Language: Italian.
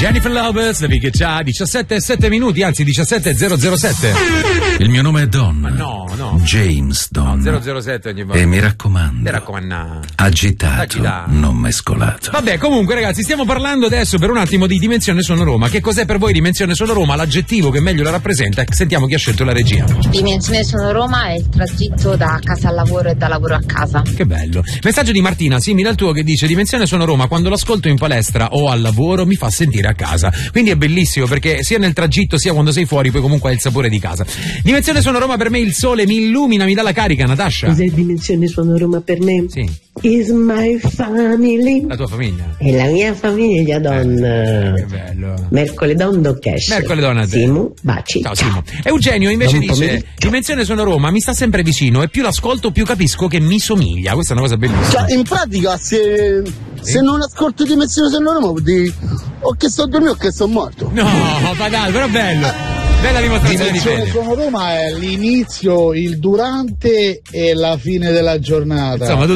Jennifer Lopez, la Picchia, 17:07, anzi 17:007. Il mio nome è Don. Ma no. James Don. 007 ogni volta. E mi raccomando. Agitato, non mescolato. Vabbè, comunque ragazzi, stiamo parlando adesso per un attimo di Dimensione Sono Roma. Che cos'è per voi Dimensione Sono Roma? L'aggettivo che meglio la rappresenta? Sentiamo chi ha scelto la regia. Dimensione Sono Roma è il tragitto da casa al lavoro e da lavoro a casa. Che bello. Messaggio di Martina, simile al tuo, che dice: Dimensione Sono Roma, quando l'ascolto in palestra o al lavoro mi fa sentire a casa. Quindi è bellissimo, perché sia nel tragitto sia quando sei fuori poi comunque hai il sapore di casa. Dimensione Sono Roma per me il sole mi illumina, mi dà la carica. Natascia. Cos'è Dimensione Sono Roma per me? Sì. Is my family. La tua famiglia? È la mia famiglia, Don. Che bello. Mercoledon do cash. Mercoledon a te. Simo, baci. Ciao Simo. Eugenio invece Buon dice: pomeriggio. Dimensione Sono Roma mi sta sempre vicino e più l'ascolto più capisco che mi somiglia. Questa è una cosa bellissima. Cioè, in pratica, se non ascolto Dimensione Sono Roma, vuol dire o che sto dormendo o che sto morto. No, ma dai, però bello. Bella dimostrazione di Dimensione fede. Sono Roma è l'inizio, il durante e la fine della giornata. Insomma,